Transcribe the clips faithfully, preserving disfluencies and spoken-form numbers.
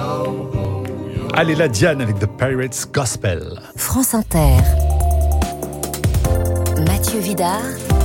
Allez, la Diane avec The Pirates Gospel. France Inter. Mathieu Vidard.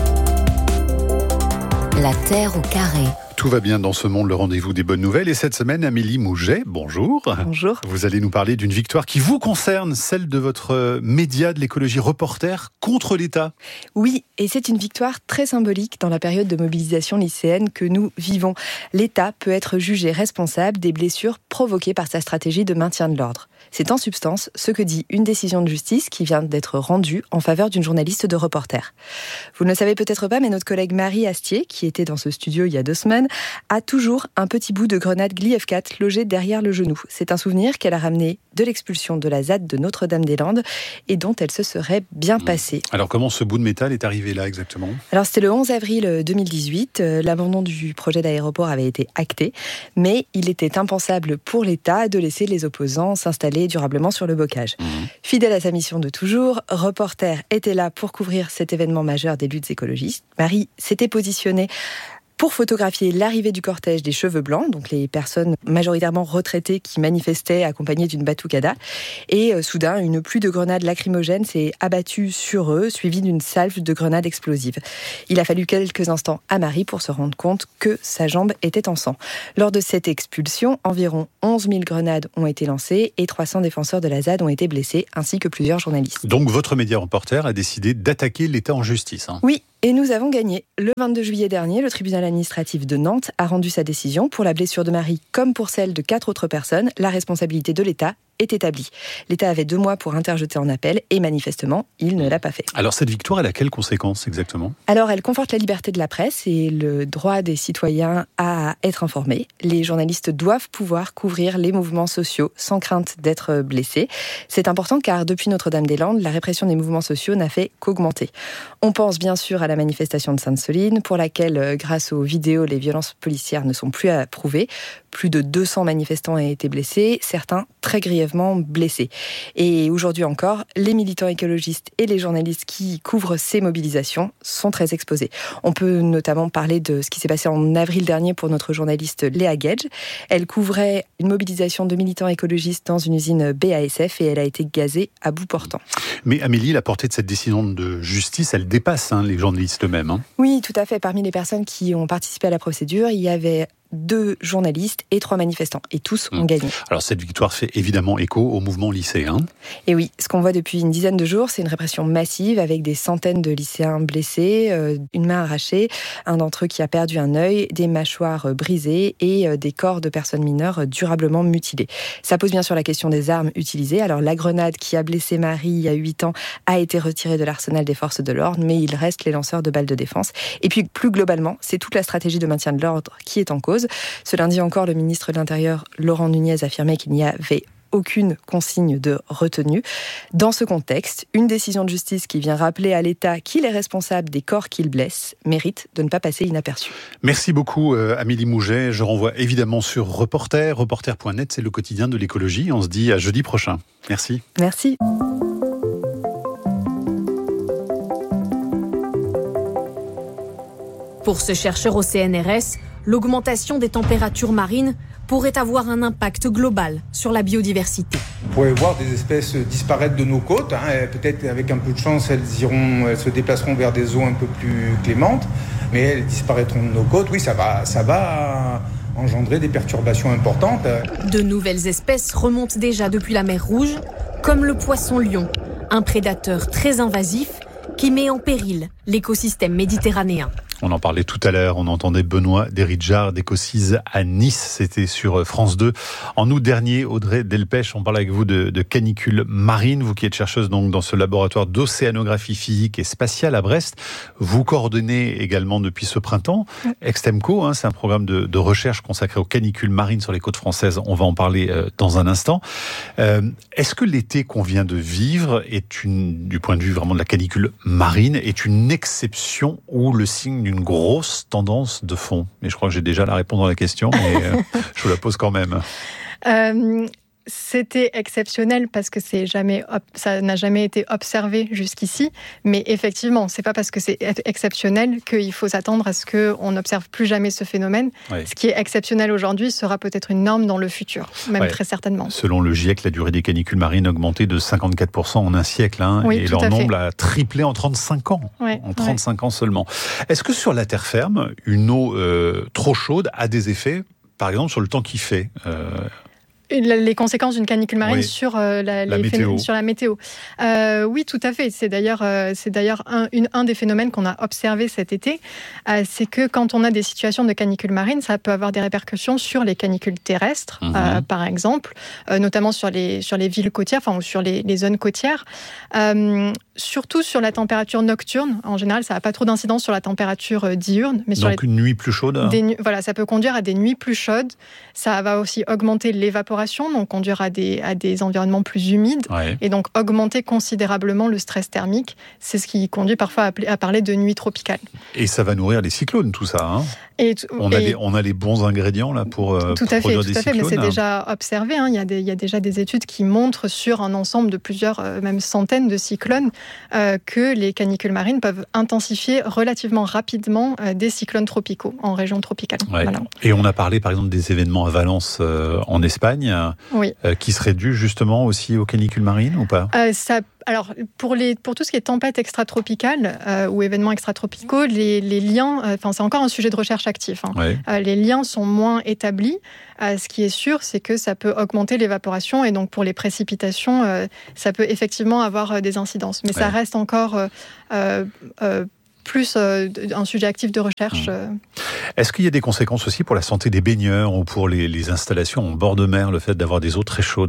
La Terre au carré. Tout va bien dans ce monde, le rendez-vous des bonnes nouvelles. Et cette semaine, Amélie Mouget, bonjour. Bonjour. Vous allez nous parler d'une victoire qui vous concerne, celle de votre média de l'écologie Reporter contre l'État. Oui, et c'est une victoire très symbolique dans la période de mobilisation lycéenne que nous vivons. L'État peut être jugé responsable des blessures provoquées par sa stratégie de maintien de l'ordre. C'est en substance ce que dit une décision de justice qui vient d'être rendue en faveur d'une journaliste de Reporter. Vous ne le savez peut-être pas, mais notre collègue Marie Astier, qui était dans ce studio il y a deux semaines, a toujours un petit bout de grenade Gli F quatre logé derrière le genou. C'est un souvenir qu'elle a ramené de l'expulsion de la Z A D de Notre-Dame-des-Landes et dont elle se serait bien passée. Alors comment ce bout de métal est arrivé là exactement ? Alors c'était le onze avril deux mille dix-huit, euh, l'abandon du projet d'aéroport avait été acté, mais il était impensable pour l'État de laisser les opposants s'installer durablement sur le bocage. Mmh. Fidèle à sa mission de toujours, Reporter était là pour couvrir cet événement majeur des luttes écologistes. Marie s'était positionnée pour photographier l'arrivée du cortège des cheveux blancs, donc les personnes majoritairement retraitées qui manifestaient accompagnées d'une batucada. Et euh, soudain, une pluie de grenades lacrymogènes s'est abattue sur eux, suivie d'une salve de grenades explosives. Il a fallu quelques instants à Marie pour se rendre compte que sa jambe était en sang. Lors de cette expulsion, environ onze mille grenades ont été lancées et trois cents défenseurs de la Z A D ont été blessés, ainsi que plusieurs journalistes. Donc votre média Reporter a décidé d'attaquer l'État en justice. Hein. Oui. Et nous avons gagné. Le vingt-deux juillet dernier, le tribunal administratif de Nantes a rendu sa décision. Pour la blessure de Marie, comme pour celle de quatre autres personnes, la responsabilité de l'État est établie. L'État avait deux mois pour interjeter en appel et manifestement, il ne l'a pas fait. Alors cette victoire, elle a quelles conséquences exactement ? Alors elle conforte la liberté de la presse et le droit des citoyens à être informés. Les journalistes doivent pouvoir couvrir les mouvements sociaux sans crainte d'être blessés. C'est important car depuis Notre-Dame-des-Landes, la répression des mouvements sociaux n'a fait qu'augmenter. On pense bien sûr à la manifestation de Sainte-Soline, pour laquelle, grâce aux vidéos, les violences policières ne sont plus à prouver. Plus de deux cents manifestants ont été blessés, certains très grièvement blessés. Et aujourd'hui encore, les militants écologistes et les journalistes qui couvrent ces mobilisations sont très exposés. On peut notamment parler de ce qui s'est passé en avril dernier pour notre journaliste Léa Gage. Elle couvrait une mobilisation de militants écologistes dans une usine B A S F et elle a été gazée à bout portant. Mais Amélie, la portée de cette décision de justice, elle dépasse hein, les journalistes eux-mêmes. Hein. Oui, tout à fait. Parmi les personnes qui ont participé à la procédure, il y avait deux journalistes et trois manifestants. Et tous ont gagné. Alors cette victoire fait évidemment écho au mouvement lycéen. Et oui, ce qu'on voit depuis une dizaine de jours, c'est une répression massive avec des centaines de lycéens blessés, euh, une main arrachée, un d'entre eux qui a perdu un œil, des mâchoires brisées et euh, des corps de personnes mineures durablement mutilés. Ça pose bien sûr la question des armes utilisées. Alors la grenade qui a blessé Marie il y a huit ans a été retirée de l'arsenal des forces de l'ordre, mais il reste les lanceurs de balles de défense. Et puis plus globalement, c'est toute la stratégie de maintien de l'ordre qui est en cause. Ce lundi encore, le ministre de l'Intérieur, Laurent Nunez, affirmait qu'il n'y avait aucune consigne de retenue. Dans ce contexte, une décision de justice qui vient rappeler à l'État qu'il est responsable des corps qu'il blesse mérite de ne pas passer inaperçu. Merci beaucoup euh, Amélie Mouget. Je renvoie évidemment sur Reporter. Reporter point net, c'est le quotidien de l'écologie. On se dit à jeudi prochain. Merci. Merci. Pour ce chercheur au C N R S, l'augmentation des températures marines pourrait avoir un impact global sur la biodiversité. On pourrait voir des espèces disparaître de nos côtes. Hein. Peut-être avec un peu de chance, elles iront, elles se déplaceront vers des eaux un peu plus clémentes, mais elles disparaîtront de nos côtes. Oui, ça va, ça va engendrer des perturbations importantes. De nouvelles espèces remontent déjà depuis la mer Rouge, comme le poisson-lion, un prédateur très invasif qui met en péril l'écosystème méditerranéen. On en parlait tout à l'heure, on entendait Benoît Deridjar d'Ecocise à Nice, c'était sur France deux. En août dernier, Audrey Delpech, on parle avec vous de, de canicules marines, vous qui êtes chercheuse donc dans ce laboratoire d'océanographie physique et spatiale à Brest. Vous coordonnez également depuis ce printemps Extemco, hein, c'est un programme de, de recherche consacré aux canicules marines sur les côtes françaises, on va en parler euh, dans un instant. Euh, est-ce que l'été qu'on vient de vivre est une, du point de vue vraiment de la canicule marine, est une exception ou le signe d'une grosse tendance de fond? Mais je crois que j'ai déjà la réponse à la question, mais euh, je vous la pose quand même. Euh, c'était exceptionnel parce que c'est jamais, ça n'a jamais été observé jusqu'ici. Mais effectivement, c'est pas parce que c'est exceptionnel qu'il faut s'attendre à ce qu'on n'observe plus jamais ce phénomène. Oui. Ce qui est exceptionnel aujourd'hui sera peut-être une norme dans le futur, même ouais. très certainement. Selon le GIEC, la durée des canicules marines a augmenté de cinquante-quatre pour cent en un siècle. Hein, oui, et leur nombre a triplé en trente-cinq ans. Ouais, en trente-cinq ouais. ans seulement. Est-ce que sur la terre ferme, une eau euh, trop chaude a des effets, par exemple, sur le temps qu'il fait euh... Les conséquences d'une canicule marine oui. sur, euh, la, la les météo. Phé... sur la météo. Euh, oui, tout à fait. C'est d'ailleurs, euh, c'est d'ailleurs un, une, un des phénomènes qu'on a observé cet été. Euh, c'est que quand on a des situations de canicule marine, ça peut avoir des répercussions sur les canicules terrestres, mmh. euh, par exemple, euh, notamment sur les, sur les villes côtières, enfin, ou sur les, les zones côtières. Euh, surtout sur la température nocturne. En général, ça n'a pas trop d'incidence sur la température diurne. Mais sur Donc les... une nuit plus chaude des nu... Voilà, ça peut conduire à des nuits plus chaudes. Ça va aussi augmenter l'évaporation, donc conduire à des, à des environnements plus humides, ouais. et donc augmenter considérablement le stress thermique. C'est ce qui conduit parfois à, à parler de nuit tropicale. Et ça va nourrir les cyclones, tout ça, hein et t- on, a et les, on a les bons ingrédients là pour, tout pour à fait, produire tout des à fait, cyclones. Mais c'est déjà observé. Hein. Il, y a des, il y a déjà des études qui montrent sur un ensemble de plusieurs, euh, même centaines de cyclones, euh, que les canicules marines peuvent intensifier relativement rapidement euh, des cyclones tropicaux en région tropicale. Ouais. Voilà. Et on a parlé par exemple des événements à Valence euh, en Espagne, oui. euh, qui seraient dus justement aussi aux canicules marines ou pas euh, ça, Alors, pour, les, pour tout ce qui est tempête extratropicale euh, ou événements extratropicaux, les, les liens, enfin euh, c'est encore un sujet de recherche actif. Hein. Ouais. Euh, les liens sont moins établis. Euh, ce qui est sûr, c'est que ça peut augmenter l'évaporation et donc pour les précipitations, euh, ça peut effectivement avoir euh, des incidences. Mais ouais. ça reste encore euh, euh, euh, plus euh, un sujet actif de recherche. Mmh. Est-ce qu'il y a des conséquences aussi pour la santé des baigneurs ou pour les, les installations en bord de mer, le fait d'avoir des eaux très chaudes ?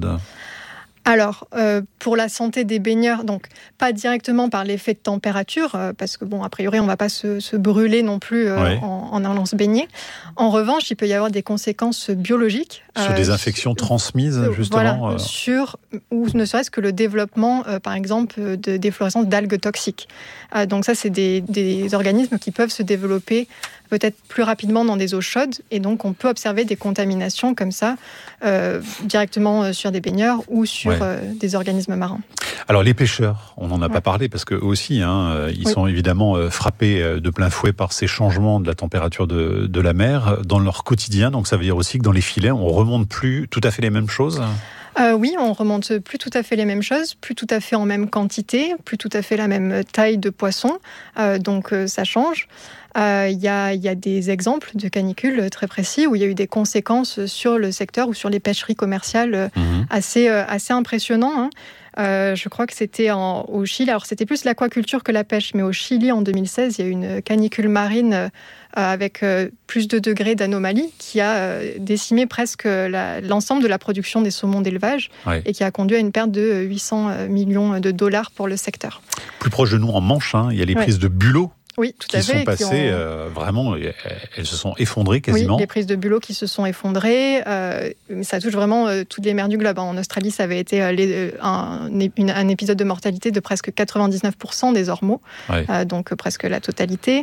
Alors, euh, pour la santé des baigneurs, donc pas directement par l'effet de température, euh, parce que bon, a priori, on ne va pas se, se brûler non plus euh, ouais. en, en allant se baigner. En revanche, il peut y avoir des conséquences biologiques. Sur euh, des infections sur, transmises, justement voilà, euh... sur, ou ne serait-ce que le développement, euh, par exemple, de déflorescence d'algues toxiques. Euh, donc ça, c'est des, des organismes qui peuvent se développer peut-être plus rapidement dans des eaux chaudes, et donc on peut observer des contaminations comme ça, euh, directement sur des baigneurs ou sur ouais. euh, des organismes marins. Alors les pêcheurs, on n'en a ouais. pas parlé, parce qu'eux aussi, hein, ils oui. sont évidemment frappés de plein fouet par ces changements de la température de, de la mer dans leur quotidien, donc ça veut dire aussi que dans les filets, on ne remonte plus tout à fait les mêmes choses ? Euh, oui, on remonte plus tout à fait les mêmes choses, plus tout à fait en même quantité, plus tout à fait la même taille de poisson, euh, donc euh, ça change. Il euh, y, y a des exemples de canicules très précis où il y a eu des conséquences sur le secteur ou sur les pêcheries commerciales mmh. assez, euh, assez impressionnants. Hein. Euh, je crois que c'était en, au Chili. Alors, c'était plus l'aquaculture que la pêche, mais au Chili, en deux mille seize, il y a eu une canicule marine euh, avec euh, plus de degrés d'anomalie qui a euh, décimé presque la, l'ensemble de la production des saumons d'élevage ouais. et qui a conduit à une perte de huit cents millions de dollars pour le secteur. Plus proche de nous, en Manche, hein, il y a les prises ouais. de bulots. Oui, tout à qui fait. Sont passées, qui ont... euh, vraiment, elles se sont effondrées quasiment. Oui, les prises de bulots qui se sont effondrées. Euh, ça touche vraiment euh, toutes les mers du globe. En Australie, ça avait été euh, les, un, une, un épisode de mortalité de presque quatre-vingt-dix-neuf pour cent des ormeaux, ouais. euh, donc presque la totalité.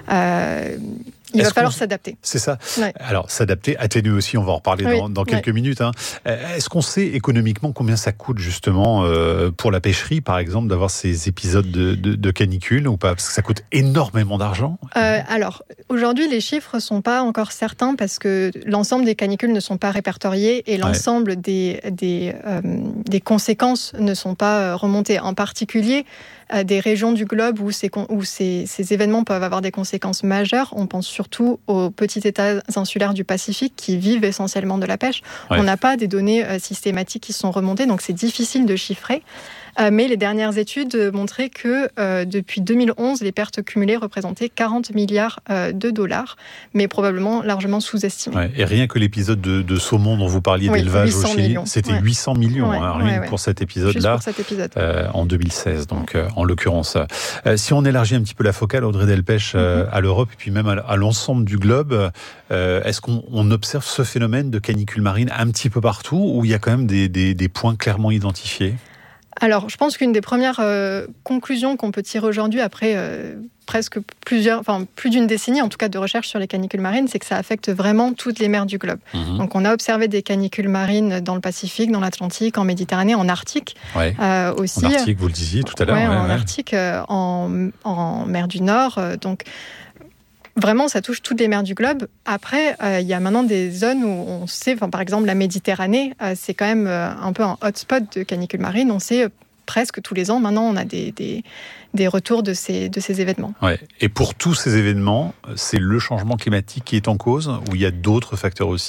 Euh, Il Est-ce va falloir s'adapter. C'est ça. Ouais. Alors, s'adapter, atténuer aussi, on va en reparler oui. dans, dans quelques ouais. minutes. Hein. Est-ce qu'on sait économiquement combien ça coûte justement euh, pour la pêcherie, par exemple, d'avoir ces épisodes de, de, de canicule ou pas ? Parce que ça coûte énormément d'argent. Euh, alors, aujourd'hui, les chiffres ne sont pas encore certains parce que l'ensemble des canicules ne sont pas répertoriés et l'ensemble ouais. des, des, euh, des conséquences ne sont pas remontées. En particulier, des régions du globe où, ces, où ces, ces événements peuvent avoir des conséquences majeures. On pense surtout aux petits États insulaires du Pacifique qui vivent essentiellement de la pêche. Ouais. On n'a pas des données euh, systématiques qui sont remontées, donc c'est difficile de chiffrer. Euh, mais les dernières études montraient que euh, depuis deux mille onze, les pertes cumulées représentaient quarante milliards euh, de dollars, mais probablement largement sous-estimées. Ouais, et rien que l'épisode de, de saumon dont vous parliez oui, d'élevage au Chili, millions. C'était ouais. huit cents millions, ouais, hein, rien ouais, que pour cet épisode-là, pour cet épisode. euh, en deux mille seize, donc euh, en l'occurrence. Euh, si on élargit un petit peu la focale, Audrey Delpech, euh, mm-hmm. à l'Europe et puis même à, à l'ensemble du globe, euh, est-ce qu'on on observe ce phénomène de canicule marine un petit peu partout, ou il y a quand même des, des, des points clairement identifiés ? Alors, je pense qu'une des premières euh, conclusions qu'on peut tirer aujourd'hui, après euh, presque plusieurs, enfin plus d'une décennie en tout cas de recherche sur les canicules marines, c'est que ça affecte vraiment toutes les mers du globe. Mmh. Donc, on a observé des canicules marines dans le Pacifique, dans l'Atlantique, en Méditerranée, en Arctique ouais. euh, aussi. En Arctique, vous le disiez tout à l'heure. Ouais, ouais, en ouais. Arctique, euh, en, en mer du Nord. Euh, donc, vraiment, ça touche toutes les mers du globe. Après, il euh, y a maintenant des zones où on sait, par exemple la Méditerranée, euh, c'est quand même euh, un peu un hotspot de canicules marines. On sait euh, presque tous les ans, maintenant, on a des, des, des retours de ces, de ces événements. Ouais. Et pour tous ces événements, c'est le changement climatique qui est en cause ou il y a d'autres facteurs aussi ?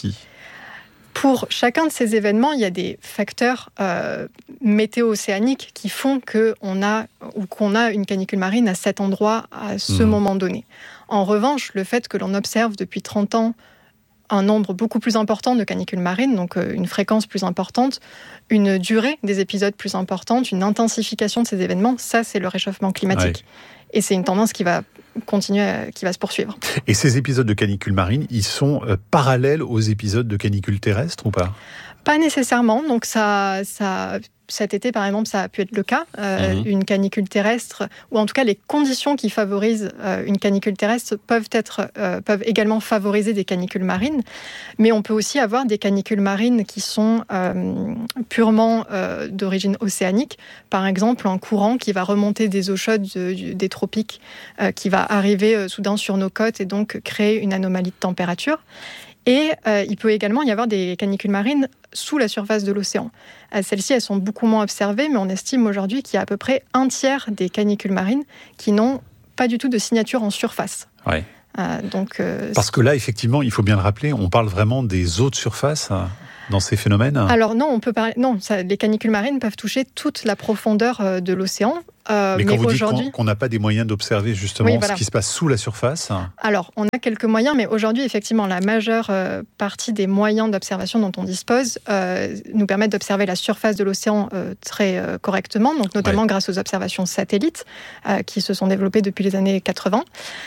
Pour chacun de ces événements, il y a des facteurs euh, météo-océaniques qui font qu'on a, ou qu'on a une canicule marine à cet endroit, à ce mmh. moment donné. En revanche, le fait que l'on observe depuis trente ans un nombre beaucoup plus important de canicules marines, donc euh, une fréquence plus importante, une durée des épisodes plus importante, une intensification de ces événements, ça c'est le réchauffement climatique. Ouais. Et c'est une tendance qui va continuer, à, qui va se poursuivre. Et ces épisodes de canicules marines, ils sont euh, parallèles aux épisodes de canicules terrestres ou pas ? Pas nécessairement. Donc ça, ça, cet été, par exemple, ça a pu être le cas. Euh, mmh. Une canicule terrestre, ou en tout cas les conditions qui favorisent euh, une canicule terrestre peuvent, être, euh, peuvent également favoriser des canicules marines. Mais on peut aussi avoir des canicules marines qui sont euh, purement euh, d'origine océanique. Par exemple, un courant qui va remonter des eaux chaudes de, des tropiques, euh, qui va arriver euh, soudain sur nos côtes et donc créer une anomalie de température. Et euh, il peut également y avoir des canicules marines sous la surface de l'océan. Euh, celles-ci, elles sont beaucoup moins observées, mais on estime aujourd'hui qu'il y a à peu près un tiers des canicules marines qui n'ont pas du tout de signature en surface. Ouais. Euh, donc, euh, Parce que là, effectivement, il faut bien le rappeler, on parle vraiment des eaux de surface dans ces phénomènes ? Alors non, on peut parler. Non, ça, les canicules marines peuvent toucher toute la profondeur de l'océan. Euh, mais quand mais vous dites aujourd'hui... qu'on, qu'on n'a pas des moyens d'observer justement oui, voilà. ce qui se passe sous la surface. Alors, on a quelques moyens, mais aujourd'hui, effectivement, la majeure euh, partie des moyens d'observation dont on dispose euh, nous permettent d'observer la surface de l'océan euh, très euh, correctement, donc notamment ouais. grâce aux observations satellites euh, qui se sont développées depuis les années quatre-vingts.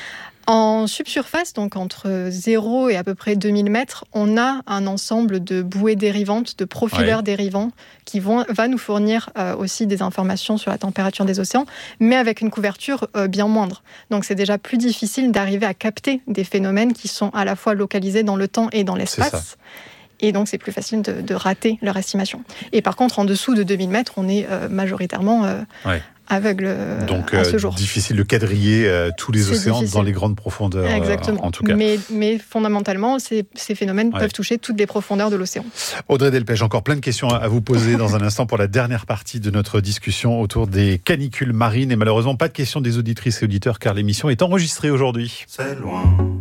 En subsurface, donc entre zéro et à peu près deux mille mètres, on a un ensemble de bouées dérivantes, de profileurs ouais. dérivants qui vont, va nous fournir euh, aussi des informations sur la température des océans, mais avec une couverture euh, bien moindre. Donc c'est déjà plus difficile d'arriver à capter des phénomènes qui sont à la fois localisés dans le temps et dans l'espace. Et donc, c'est plus facile de, de rater leur estimation. Et par contre, en dessous de deux mille mètres, on est euh, majoritairement euh, ouais. aveugle euh, donc, à ce euh, jour. Donc, difficile de quadriller euh, tous les c'est océans difficile. Dans les grandes profondeurs, Exactement. Euh, en tout cas. Mais, mais fondamentalement, ces, ces phénomènes ouais. peuvent toucher toutes les profondeurs de l'océan. Audrey Delpech, encore plein de questions à vous poser dans un instant pour la dernière partie de notre discussion autour des canicules marines. Et malheureusement, pas de questions des auditrices et auditeurs, car l'émission est enregistrée aujourd'hui. C'est loin.